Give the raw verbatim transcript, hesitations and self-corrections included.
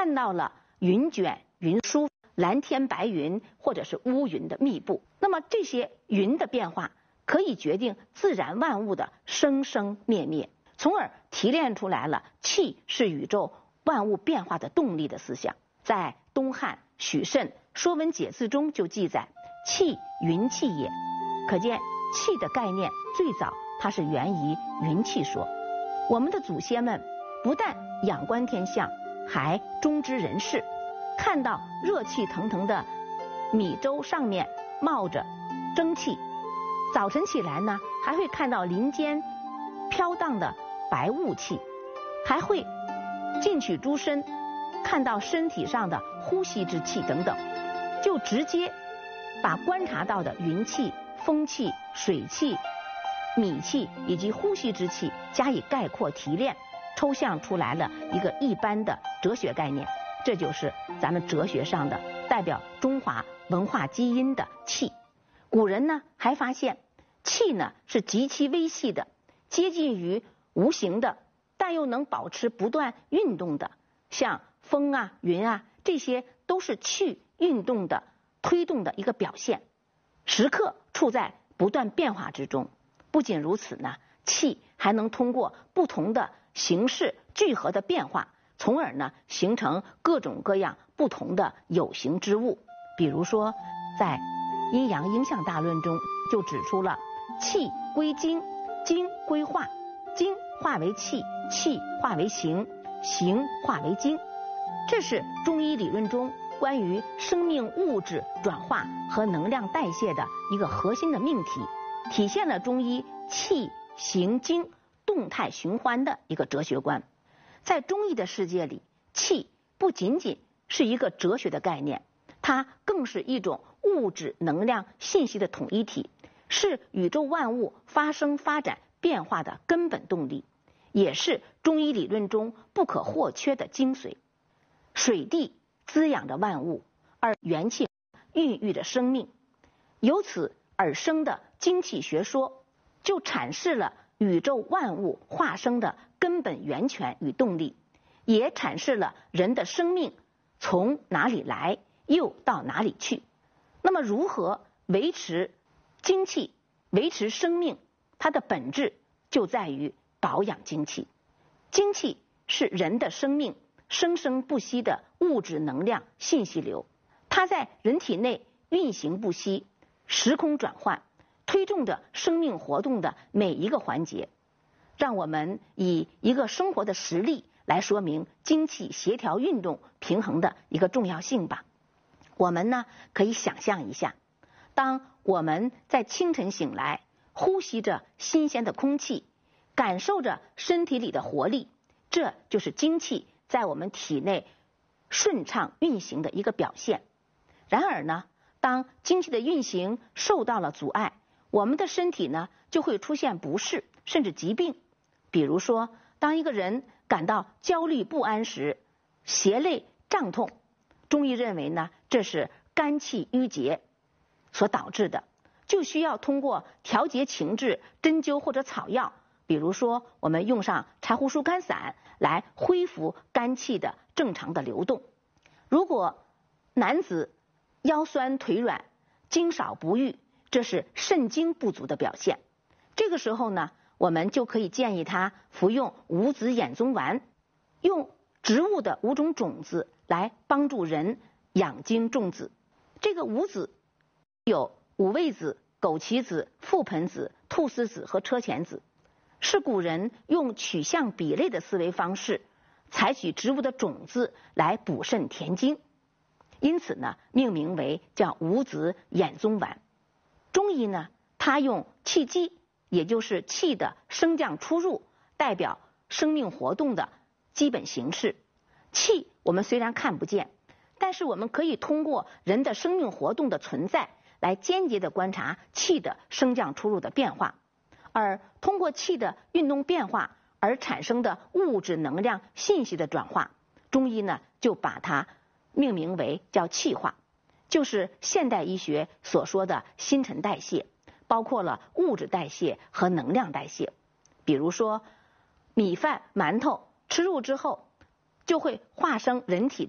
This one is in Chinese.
看到了云卷、云舒、蓝天白云或者是乌云的密布。那么这些云的变化可以决定自然万物的生生灭灭，从而提炼出来了气是宇宙万物变化的动力的思想。在东汉许慎《说文解字》中就记载：气，云气也。可见气的概念最早它是源于云气说。我们的祖先们不但仰观天象，还忠知人事，看到热气腾腾的米粥上面冒着蒸汽，早晨起来呢，还会看到林间飘荡的白雾气，还会进取诸身，看到身体上的呼吸之气等等，就直接把观察到的云气、风气、水气、米气以及呼吸之气加以概括提炼，抽象出来了一个一般的哲学概念。这就是咱们哲学上的代表中华文化基因的气。古人呢还发现，气呢是极其微细的，接近于无形的，但又能保持不断运动的，像风啊、云啊，这些都是气运动的推动的一个表现，时刻处在不断变化之中。不仅如此呢，气还能通过不同的形式聚合的变化，从而呢形成各种各样不同的有形之物。比如说在阴阳应象大论中就指出了气归精，精归化，精化为气，气化为形，形化为精。这是中医理论中关于生命物质转化和能量代谢的一个核心的命题，体现了中医气形精动态循环的一个哲学观。在中医的世界里，气不仅仅是一个哲学的概念，它更是一种物质能量信息的统一体，是宇宙万物发生发展变化的根本动力，也是中医理论中不可或缺的精髓。水地滋养着万物，而元气孕育着生命，由此而生的精气学说就阐释了宇宙万物化生的根本源泉与动力，也阐释了人的生命从哪里来又到哪里去。那么如何维持精气，维持生命，它的本质就在于保养精气。精气是人的生命生生不息的物质能量信息流，它在人体内运行不息，时空转换，推动着生命活动的每一个环节。让我们以一个生活的实例来说明精气协调运动平衡的一个重要性吧。我们呢可以想象一下，当我们在清晨醒来，呼吸着新鲜的空气，感受着身体里的活力，这就是精气在我们体内顺畅运行的一个表现。然而呢，当精气的运行受到了阻碍，我们的身体呢就会出现不适甚至疾病。比如说，当一个人感到焦虑不安时，胁肋胀痛，中医认为呢这是肝气郁结所导致的，就需要通过调节情志、针灸或者草药，比如说我们用上柴胡疏肝散来恢复肝气的正常的流动。如果男子腰酸腿软、精少不育，这是肾精不足的表现。这个时候呢，我们就可以建议他服用五子衍宗丸，用植物的五种种子来帮助人养精重子。这个五子有五味子、枸杞子、覆盆子、菟丝子和车前子，是古人用取象比类的思维方式，采取植物的种子来补肾填精，因此呢命名为叫五子衍宗丸。中医呢它用气机，也就是气的升降出入，代表生命活动的基本形式。气我们虽然看不见，但是我们可以通过人的生命活动的存在来间接的观察气的升降出入的变化，而通过气的运动变化而产生的物质能量信息的转化，中医呢就把它命名为叫气化，就是现代医学所说的新陈代谢，包括了物质代谢和能量代谢。比如说米饭、馒头吃入之后，就会化生人体